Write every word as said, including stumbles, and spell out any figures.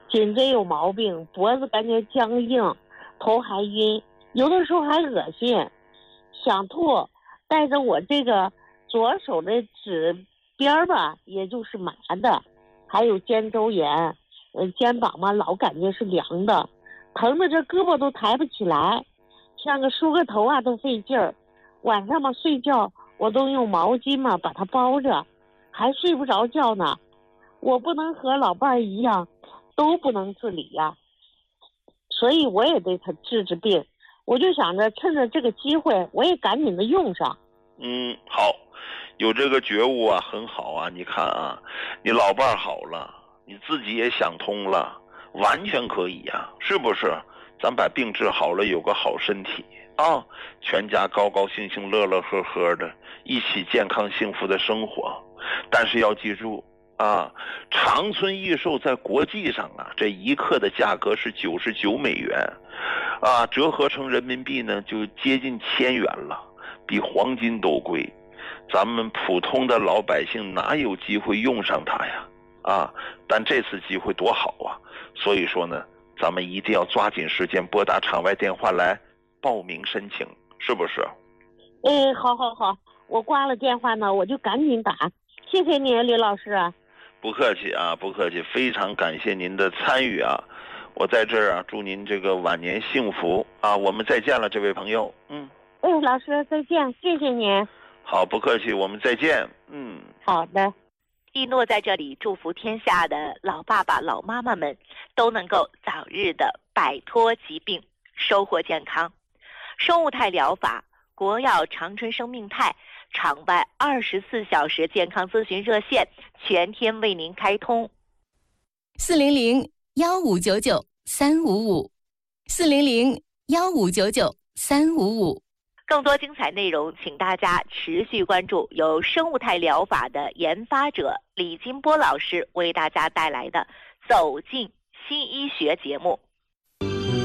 颈椎有毛病，脖子感觉僵硬，头还晕，有的时候还恶心，想吐，带着我这个左手的指边吧，也就是麻的，还有肩周炎，呃，肩膀嘛老感觉是凉的，疼的这胳膊都抬不起来，像个梳个头啊都费劲儿，晚上嘛睡觉我都用毛巾嘛把它包着，还睡不着觉呢。我不能和老伴儿一样都不能自理呀、啊，所以我也得他治治病。我就想着趁着这个机会我也赶紧的用上。 嗯，好，有这个觉悟啊很好啊。你看啊，你老伴儿好了，你自己也想通了，完全可以呀、啊，是不是？咱把病治好了，有个好身体啊，全家高高兴兴乐乐呵呵的一起健康幸福的生活。但是要记住啊，长春益寿在国际上啊，这一克的价格是九十九美元，啊，折合成人民币呢就接近千元了，比黄金都贵。咱们普通的老百姓哪有机会用上它呀？啊，但这次机会多好啊！所以说呢，咱们一定要抓紧时间拨打场外电话来报名申请，是不是？ 哎，好好好，我挂了电话呢，我就赶紧打。谢谢你，李老师啊。 不客气啊，不客气，非常感谢您的参与啊！我在这儿啊，祝您这个晚年幸福啊！我们再见了，这位朋友。嗯。 哎，老师再见，谢谢您。 好，不客气，我们再见。嗯， 好的。 一诺在这里祝福天下的老爸爸、老妈妈们都能够早日的摆脱疾病，收获健康。生物态疗法，国药长春生命态场外二十四小时健康咨询热线全天为您开通， 四零零幺五九九三五五，四零零幺五九九三五五。 更多精彩内容，请大家持续关注由生物态疗法的研发者李金波老师为大家带来的《走进新医学》节目。